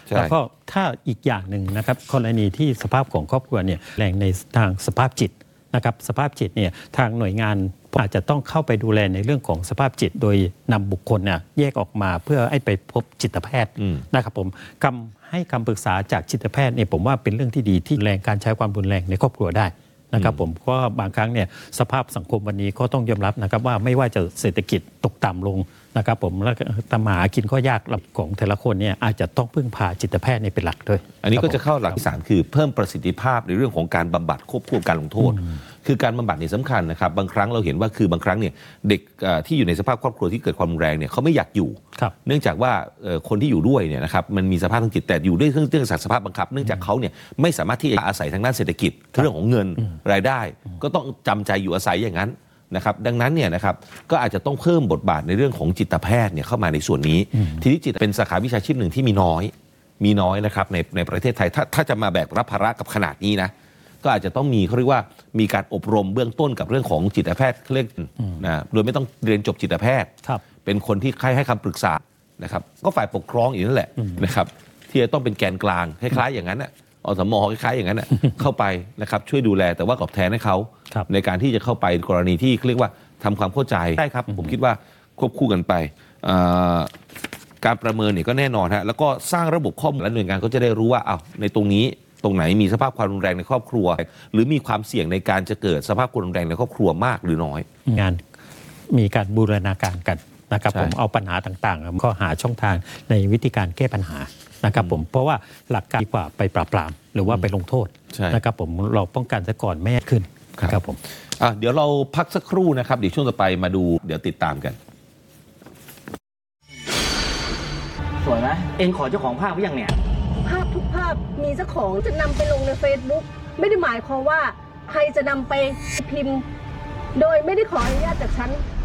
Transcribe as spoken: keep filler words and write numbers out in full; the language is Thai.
แล้วก็ถ้าอีกอย่างหนึ่งนะครับกรณีที่สภาพของครอบครัวเนี่ยแรงในทางสภาพจิตนะครับสภาพจิตเนี่ยทางหน่วยงานอาจจะต้องเข้าไปดูแลในเรื่องของสภาพจิตโดยนำบุคคลเนี่ยแยกออกมาเพื่อให้ไปพบจิตแพทย์นะครับผมคำให้คำปรึกษาจากจิตแพทย์เนี่ยผมว่าเป็นเรื่องที่ดีที่แรงการใช้ความรุนแรงในครอบครัวได้นะครับผมเพราะบางครั้งเนี่ยสภาพสังคมวันนี้ก็ต้องยอมรับนะครับว่าไม่ว่าจะเศรษฐกิจตกต่ำลงนะครับผมแล้วทำมาหากินก็ยากของแต่ละคนเนี่ยอาจจะต้องพึ่งพาจิตแพทย์เป็นหลักด้วยอันนี้ก็จะเข้าหลักที่สามคือเพิ่มประสิทธิภาพในเรื่องของการบำบัดควบคู่การลงโทษคือการบำบัดนี่สำคัญนะครับบางครั้งเราเห็นว่าคือบางครั้งเนี่ยเด็กที่อยู่ในสภาพครอบครัวที่เกิดความรุนแรงเนี่ยเขาไม่อยากอยู่เนื่องจากว่าคนที่อยู่ด้วยเนี่ยนะครับมันมีสภาพทางจิตแต่อยู่ด้วยเรื่องจากสภาพบังคับเนื่องจากเขาเนี่ยไม่สามารถที่จะอาศัยทางด้านเศรษฐกิจเรื่องของเงินรายได้ก็ต้องจำใจอยู่อาศัยอย่างนั้นนะครับดังนั้นเนี่ยนะครับก็อาจจะต้องเพิ่มบทบาทในเรื่องของจิตแพทย์เนี่ยเข้ามาในส่วนนี้ทีนี้จิตเป็นสาขาวิชาชีพหนึ่งที่มีน้อยมีน้อยนะครับในในประเทศไทยถ้าถ้าจะมาแบกรับภาระกับขนาดนี้นะก็อาจจะต้องมีเขาเรียกว่ามีการอบรมเบื้องต้นกับเรื่องของจิตแพทย์เรียกนะโดยไม่ต้องเรียนจบจิตแพทย์เป็นคนที่ให้คำปรึกษานะครับก็ฝ่ายปกครองอีกนั่นแหละนะครับที่จะต้องเป็นแกนกลางคล้ายๆอย่างนั้นน่ะอสม.คล้ายๆอย่างนั้นน่ะเข้าไปนะครับช่วยดูแลแต่ว่าตอบแทนให้เขาในการที่จะเข้าไปกรณีที่เรียกว่าทำความเข้าใจได้ครับผมคิดว่าควบคู่กันไปการประเมินเนี่ยก็แน่นอนฮะแล้วก็สร้างระบบข้อมูลและหน่วยงานก็จะได้รู้ว่าอ้าวในตรงนี้ตรงไหนมีสภาพความรุนแรงในครอบครัวหรือมีความเสี่ยงในการจะเกิดสภาพความรุนแรงในครอบครัวมากหรือน้อยงานมีการบูรณาการกันนะครับผมเอาปัญหาต่างๆก็หาช่องทางในวิธีการแก้ปัญหานะครับผมเพราะว่าหลักการดีกว่าไปปราบปรามหรือว่าไปลงโทษนะครับผมเราป้องกันซะก่อนไม่ให้ขึ้นครับผมเดี๋ยวเราพักสักครู่นะครับเดี๋ยวช่วงต่อไปมาดูเดี๋ยวติดตามกันสวยไหมเอ็งขอเจ้าของภาพไว้ยังเนี่ยภาพทุกภาพมีเจ้าของจะนำไปลงใน Facebook ไม่ได้หมายความว่าใครจะนำไปพิมพ์โดยไม่ได้ขออนุญาตจากฉัน